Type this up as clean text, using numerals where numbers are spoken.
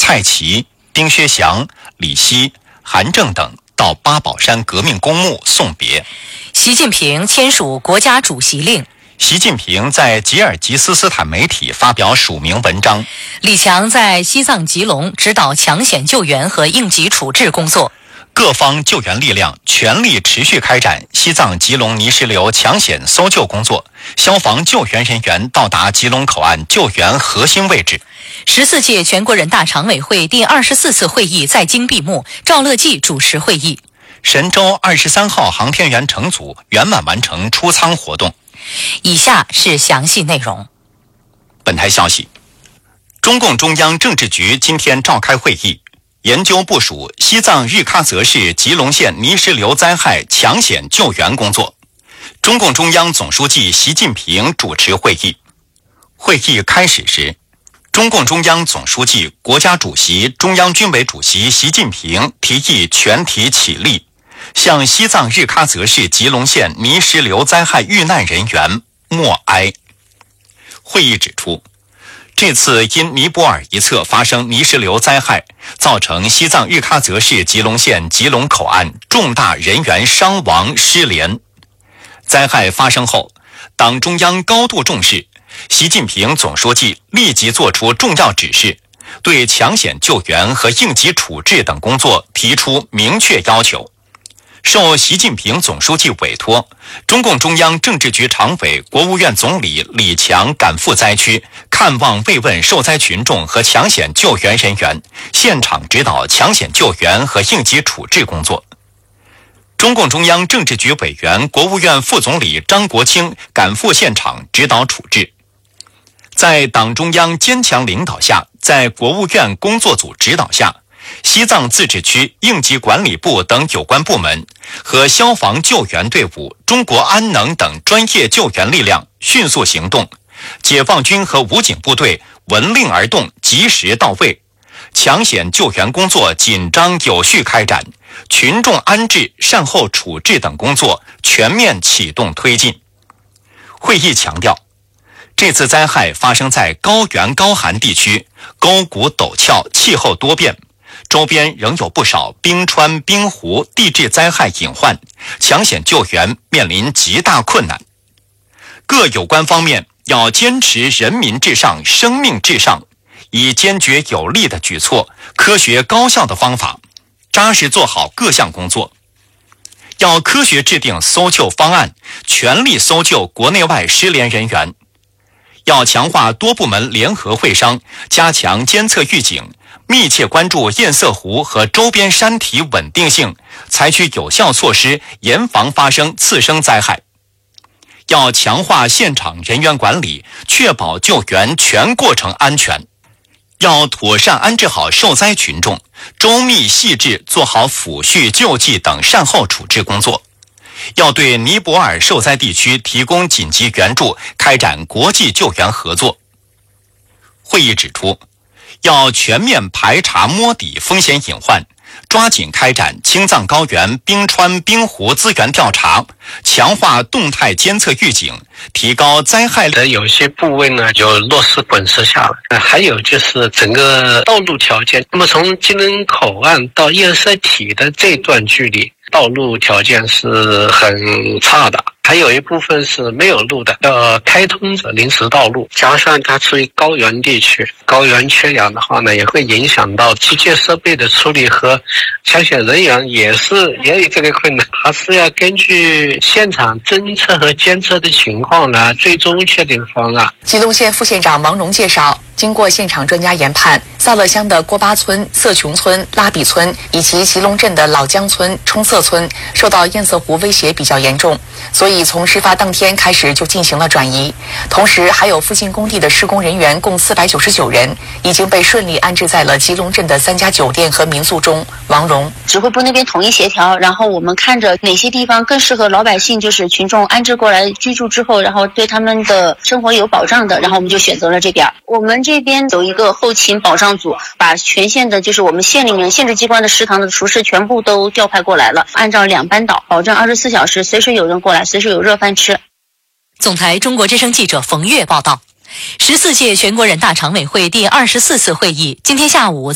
蔡奇、丁薛祥、李希、韩正等到八宝山革命公墓送别。 习近平签署国家主席令。 习近平在吉尔吉斯斯坦媒体发表署名文章。 李强在西藏吉隆指导抢险救援和应急处置工作。 各方救援力量全力持续开展西藏吉隆泥石流抢险搜救工作，消防救援人员到达吉隆口岸救援核心位置。 14届全国人大常委会第24次会议在京闭幕，赵乐际主持会议。 神舟23号航天员乘组圆满完成出舱活动。 以下是详细内容。 本台消息，中共中央政治局今天召开会议，研究部署西藏日喀则市吉隆县泥石流灾害抢险救援工作。中共中央总书记习近平主持会议。会议开始时，中共中央总书记、国家主席、中央军委主席习近平提议全体起立，向西藏日喀则市吉隆县泥石流灾害遇难人员默哀。会议指出，这次因尼泊尔一侧发生泥石流灾害，造成西藏日喀则市吉隆县吉隆口岸重大人员伤亡失联。灾害发生后，党中央高度重视，习近平总书记立即作出重要指示，对抢险救援和应急处置等工作提出明确要求。受习近平总书记委托，中共中央政治局常委、国务院总理李强赶赴灾区，看望慰问受灾群众和抢险救援人员，现场指导抢险救援和应急处置工作。中共中央政治局委员、国务院副总理张国清赶赴现场指导处置。在党中央坚强领导下，在国务院工作组指导下，西藏自治区应急管理部等有关部门和消防救援队伍、中国安能等专业救援力量迅速行动，解放军和武警部队闻令而动，及时到位，抢险救援工作紧张有序开展，群众安置、善后处置等工作全面启动推进。会议强调，这次灾害发生在高原高寒地区，沟谷陡峭，气候多变，周边仍有不少冰川、冰湖、地质灾害隐患，抢险救援面临极大困难。各有关方面要坚持人民至上、生命至上，以坚决有力的举措、科学高效的方法，扎实做好各项工作。要科学制定搜救方案，全力搜救国内外失联人员。要强化多部门联合会商，加强监测预警，密切关注堰塞湖和周边山体稳定性，采取有效措施，严防发生次生灾害。要强化现场人员管理，确保救援全过程安全。要妥善安置好受灾群众，周密细致做好抚恤、救济等善后处置工作。要对尼泊尔受灾地区提供紧急援助，开展国际救援合作。会议指出，要全面排查摸底风险隐患，抓紧开展青藏高原冰川冰湖资源调查，强化动态监测预警，提高灾害的有些部位呢就落实滚石下了。还有就是整个道路条件，那么从吉隆口岸到堰塞体的这段距离，道路条件是很差的，还有一部分是没有路的，要开通的临时道路，加上它处于高原地区，高原缺氧的话呢，也会影响到机械设备的处理和抢险人员也有这个困难，还是要根据现场侦测和监测的情况呢，最终确定方案。 吉隆县副县长王荣介绍，经过现场专家研判，萨勒乡的郭巴村、色琼村、拉比村以及吉隆镇的老江村、冲色村受到堰塞湖威胁比较严重，所以从事发当天开始就进行了转移。同时还有附近工地的施工人员共499人已经被顺利安置在了吉隆镇的3家酒店和民宿中。王荣指挥部那边统一协调，然后我们看着哪些地方更适合老百姓，就是群众安置过来居住之后，然后对他们的生活有保障的，然后我们就选择了这边。我们这边有一个后勤保障组，把全县的就是我们县里面县直机关的食堂的厨师全部都调派过来了，按照2班倒，保证24小时随时有人过来，随时有热饭吃。 总台中国之声记者冯月报道。14届全国人大常委会第24次会议今天下午